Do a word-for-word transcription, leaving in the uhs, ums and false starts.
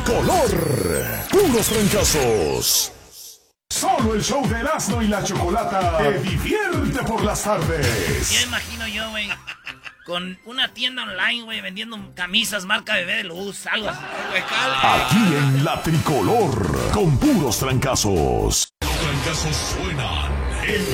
tricolor. Puros trancazos. Solo el show de Erasmo y la Chocolata te divierte por las tardes. Ya imagino yo, güey, con una tienda online, güey, vendiendo camisas marca Bebé de Luz, algo así. Aquí en la tricolor, con puros trancazos. Los trancazos suenan en